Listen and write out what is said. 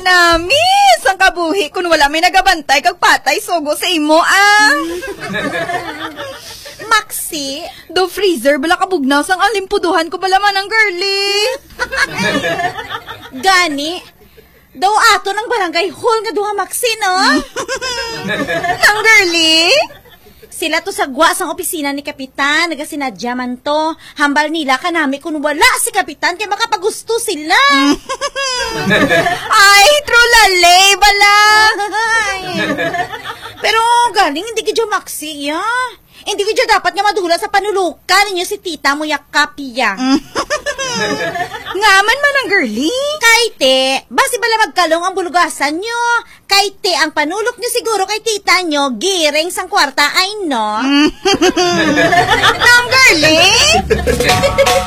Namis, ang kabuhi kung wala may nagabantay kag patay sugo sa imo, Maxi, do freezer bala kabugnaw sang alimpuduhan ko bala man ang girly. gani, daw ato ng barangay hall nga duha Maxi, no? Ang girly? Sila to sagwa sang opisina ni Kapitan, nagasinadya man to. Hambal nila kanami kung wala si Kapitan kaya makapagusto sila. Ay, true lalay bala. Pero galing hindi kidyo Maxi, ya. Hindi kidyo dapat nga madula sa panulukan ninyo si tita mo yakapya. Ngaman man ang girly. Kaite, basi bala magkalong ang bulugasan nyo. Kaite, ang panulok nyo siguro kay tita nyo, giring sang kwarta ay no. Ang girly?